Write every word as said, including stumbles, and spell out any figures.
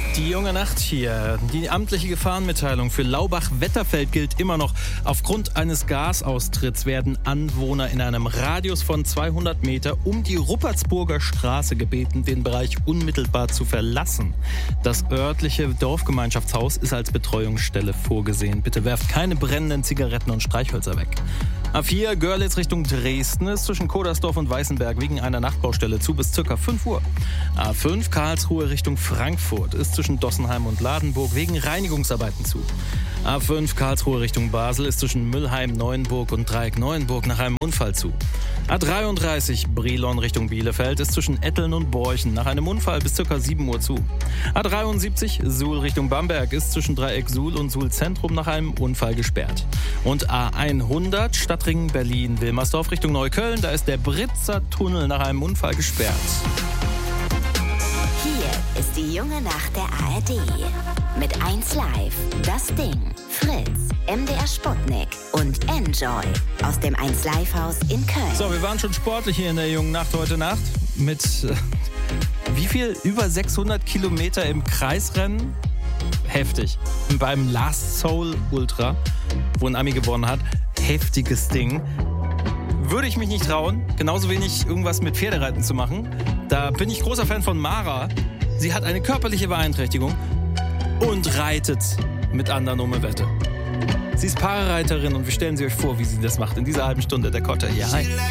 Die junge Nacht hier. Die amtliche Gefahrenmitteilung für Laubach-Wetterfeld gilt immer noch. Aufgrund eines Gasaustritts werden Anwohner in einem Radius von zweihundert Meter um die Ruppertsburger Straße gebeten, den Bereich unmittelbar zu verlassen. Das örtliche Dorfgemeinschaftshaus ist als Betreuungsstelle vorgesehen. Bitte werft keine brennenden Zigaretten und Streichhölzer weg. A vier Görlitz Richtung Dresden ist zwischen Kodersdorf und Weißenberg wegen einer Nachtbaustelle zu bis ca. fünf Uhr. A fünf Karlsruhe Richtung Frankfurt ist zwischen Dossenheim und Ladenburg wegen Reinigungsarbeiten zu. A fünf Karlsruhe Richtung Basel ist zwischen Müllheim, Neuenburg und Dreieck Neuenburg nach einem Unfall zu. A dreiunddreißig Brilon Richtung Bielefeld ist zwischen Etteln und Borchen nach einem Unfall bis ca. sieben Uhr zu. A dreiundsiebzig Suhl Richtung Bamberg ist zwischen Dreieck Suhl und Suhl Zentrum nach einem Unfall gesperrt. Und A hundert Stadtring Berlin-Wilmersdorf Richtung Neukölln, da ist der Britzer Tunnel nach einem Unfall gesperrt. Hier ist die junge Nacht der A R D. Mit eins Live, Das Ding, Fritz, M D R Sputnik und Enjoy aus dem eins Live Haus in Köln. So, wir waren schon sportlich hier in der jungen Nacht heute Nacht mit äh, wie viel? Über sechshundert Kilometer im Kreisrennen. Heftig. Beim Last Soul Ultra, wo ein Ami gewonnen hat. Heftiges Ding. Würde ich mich nicht trauen, genauso wenig irgendwas mit Pferdereiten zu machen. Da bin ich großer Fan von Mara. Sie hat eine körperliche Beeinträchtigung und reitet mit anderen um eine Wette. Sie ist Parareiterin und wir stellen sie euch vor, wie sie das macht in dieser halben Stunde. Der Kotter hier. Hi.